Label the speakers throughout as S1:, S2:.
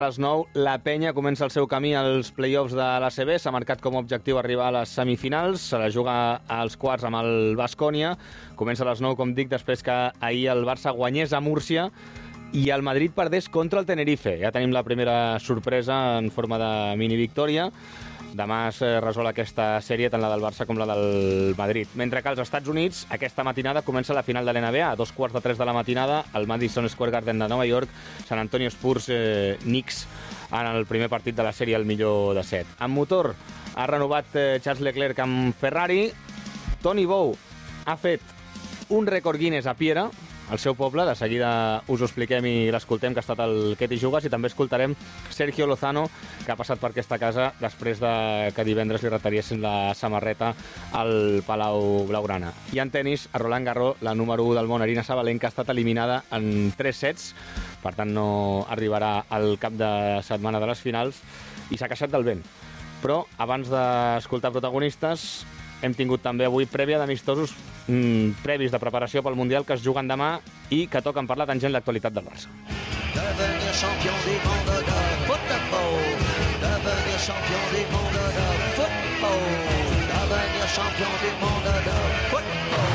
S1: A les 9, la Penya comença el seu camí als play-offs de l'ACB. S'ha marcat com a objectiu arribar a les semifinals. Se la juga als quarts amb el Baskonia. Comença a les 9, com dic, després que ahir el Barça guanyés a Múrcia i el Madrid perdés contra el Tenerife. Ja tenim la primera sorpresa en forma de mini-victòria. Demà es resol aquesta sèrie, tant la del Barça com la del Madrid. Mentre que als Estats Units, aquesta matinada comença la final de l'NBA. A 2:45 de la matinada, al Madison Square Garden de Nova York, San Antonio Spurs, Knicks, en el primer partit de la sèrie, el millor de 7. En motor, ha renovat Charles Leclerc amb Ferrari. Toni Bou ha fet un rècord Guinness a Piera, al seu poble. De seguida us ho expliquem i l'escoltem, que ha estat el Que t'hi jugues, i també escoltarem Sergio Lozano, que ha passat per aquesta casa després de que divendres li retariessin la samarreta al Palau Blaugrana. I en tenis, a Roland Garros, la número 1 del món, Aryna Sabalenka, ha estat eliminada en 3 sets, per tant no arribarà al cap de setmana de les finals, i s'ha queixat del vent. Però abans d'escoltar protagonistes, hem tingut també avui prèvia d'amistosos previs de preparació pel Mundial que es juguen demà i que toquen parlar tangent l'actualitat del Barça.
S2: Devenir champion du monde de football. Devenir champion du monde de football. Devenir champion du monde de football.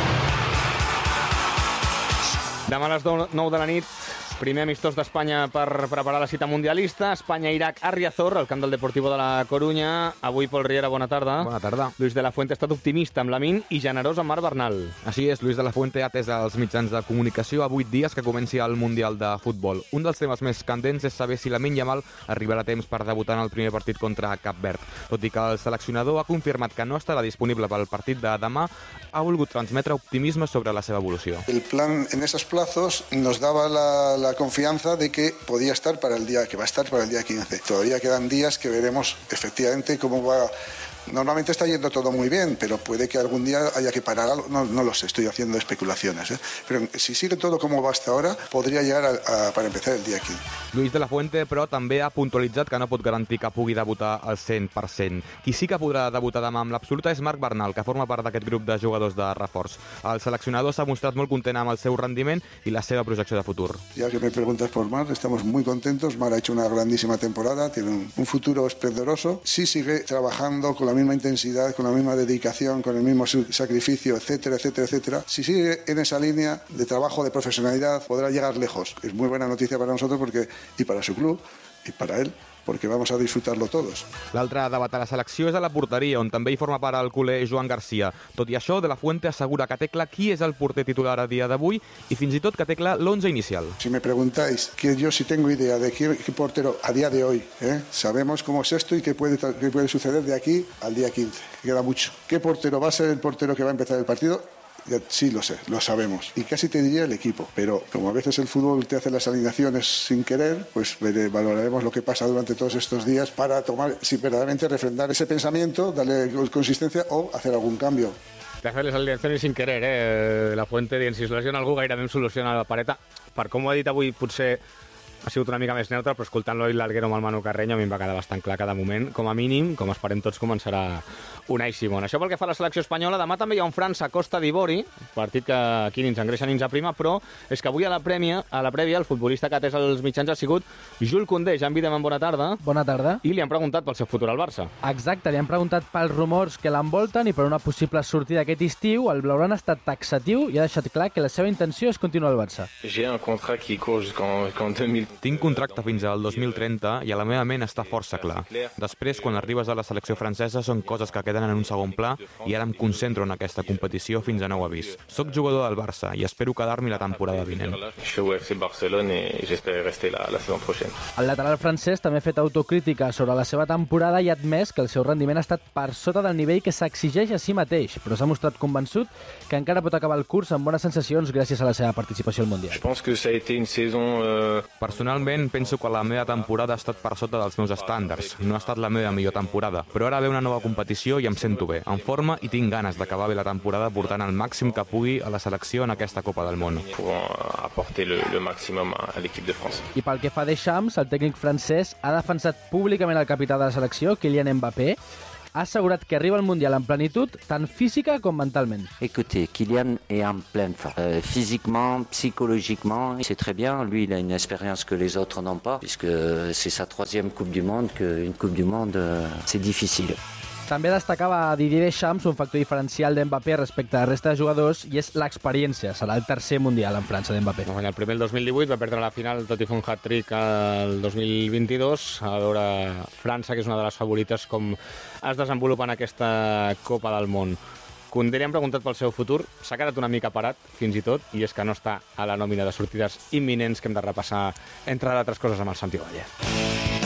S1: Demà a les 9 de la nit, primer amistós d'Espanya per preparar la cita mundialista. Espanya-Iraq a Riazor, al camp del Deportivo de la Corunya. Avui, Pol Riera, bona tarda.
S3: Bona tarda.
S1: Luis de la Fuente ha estat optimista amb Lamine i generós amb Marc Bernal.
S3: Així és, Luis de la Fuente ha atès els mitjans de comunicació a 8 dies que comenci el Mundial de Futbol. Un dels temes més candents és saber si Lamine Yamal arribarà a temps per debutar en el primer partit contra Cap Verd. Tot i que el seleccionador ha confirmat que no estarà disponible pel partit de demà, ha volgut transmetre optimisme sobre la seva evolució.
S4: El plan en esos plazos nos daba la confianza de que podía estar para el día, que va a estar para el día 15. Todavía quedan días que veremos efectivamente cómo va. Normalmente está yendo todo muy bien, pero puede que algún día haya que parar algo. No lo sé, estoy haciendo especulaciones. Pero si sigue todo como va hasta ahora, podria llegar para empezar el día 15.
S3: Luis de la Fuente, però, també ha puntualitzat que no pot garantir que pugui debutar al 100%. Qui sí que podrà debutar demà amb l'absoluta és Marc Bernal, que forma part d'aquest grup de jugadors de reforç. El seleccionador s'ha mostrat molt content amb el seu rendiment i la seva projecció de futur.
S4: Ya que me preguntas por Marc, estamos muy contentos. Marc ha hecho una grandísima temporada, tiene un futuro esplendoroso. Sí sigue trabajando con la misma intensidad, con la misma dedicación, con el mismo sacrificio, etcétera, etcétera, etcétera. Si sigue en esa línea de trabajo, de profesionalidad, podrá llegar lejos. Es muy buena noticia para nosotros y para su club y para él, perquè vamos a disfrutarlo todos.
S3: L'altre debat a la selecció és a la porteria, on també hi forma part el culer Joan Garcia. Tot i això, de la Fuente assegura que té clar qui és el porter titular a dia d'avui i fins i tot que té clar l'11 inicial.
S4: Si me preguntáis, que yo sí tengo idea de qué portero a día de hoy, sabemos cómo es esto y qué puede suceder de aquí al día 15, queda mucho. ¿Qué portero va a ser el portero que va a empezar el partido? Sí, lo sé, lo sabemos. Y casi te diría el equipo. Pero como a veces el fútbol te hace las alineaciones sin querer, pues valoraremos lo que pasa durante todos estos días para tomar, si verdaderamente refrendar ese pensamiento, darle consistencia o hacer algún cambio.
S1: Te hace les alineacions sin querer, La Fuente dient, si es lesiona algú gairebé em soluciona la pareta. Per com ho ha dit avui, potser ha sigut una mica més neutre, però escoltant-lo i l'Alguero amb el Manu Carreño a mi em va quedar bastant clar cada moment. Com a mínim, com esperem tots, començarà Unai Simón. Això pel que fa a la selecció espanyola. Demà també hi ha un França-Costa d'Ivori, partit que aquí ni ens engreixa ni ens aprima, però és que avui a la prèvia el futbolista que ha atès els mitjans ha sigut Jules Koundé. Ja en videm en bona tarda.
S5: Bona tarda.
S1: I li han preguntat pel seu futur al Barça.
S5: Exacte, li han preguntat pels rumors que l'envolten i per una possible sortida aquest estiu. El blaugrana ha estat taxatiu i ha deixat clar que la seva intenció és continuar al Barça.
S6: J'ai un contrat qui court jusqu'en 2000.
S3: Tinc contracte fins al 2030 i a la meva ment està força clar. Després, quan arribes a la selecció francesa, són coses que queden en un segon pla i ara em concentro en aquesta competició fins a nou avís. Soc jugador del Barça i espero quedar-m'hi la temporada vinent.
S6: Je suis au FC Barcelone et j'espère rester la saison prochaine.
S5: El lateral francès també ha fet autocrítica sobre la seva temporada i ha admès que el seu rendiment ha estat per sota del nivell que s'exigeix a si mateix, però s'ha mostrat convençut que encara pot acabar el curs amb bones sensacions gràcies a la seva participació al Mundial.
S6: Je pense que ça a été une saison...
S3: Personalment, penso que la meva temporada ha estat per sota dels meus estàndards. No ha estat la meva millor temporada, però ara ve una nova competició i em sento bé, en forma, i tinc ganes d'acabar bé la temporada portant el màxim que pugui a la selecció en aquesta Copa del Món.
S6: Pour apporter le maximum à l'équipe de France.
S5: I pel que fa a Deschamps, el tècnic francès ha defensat públicament el capità de la selecció, Kylian Mbappé. ha assegurat que arriba al Mundial en plenitud, tant física com mentalment.
S7: Écoutez, Kylian est en pleine forme. Physiquement, psychologiquement, c'est très bien. Lui, il a une expérience que les autres n'ont pas, puisque c'est sa 3e Coupe du Monde, qu'une Coupe du Monde, c'est difficile.
S5: També destacava Didier Deschamps un factor diferencial d'Mbappé respecte a la resta de jugadors i és l'experiència. Serà el tercer Mundial en França d'Mbappé.
S1: El primer el 2018, va perdre la final, tot i fer un hat-trick el 2022. A veure França, que és una de les favorites, com es desenvolupa en aquesta Copa del Món. Koundé li han preguntat pel seu futur, s'ha quedat una mica parat, fins i tot, i és que no està a la nòmina de sortides imminents que hem de repassar, entre d'altres coses, amb el Santi Vallès.